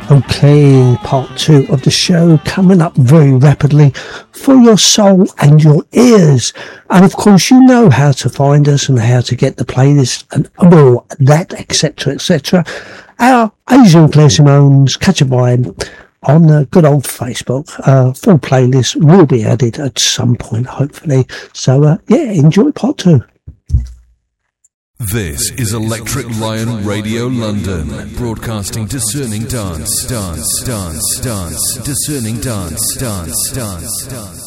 Okay, part 2 of the show coming up very rapidly for your soul and your ears. And of course, you know how to find us and how to get the playlist and all that, etc., etc. Our Asian Claire Simone's Catch a Vibe on the good old Facebook. Full playlist will be added at some point, hopefully. So, yeah, enjoy part 2. This is Electric Lion Radio London, broadcasting discerning dance, discerning dance.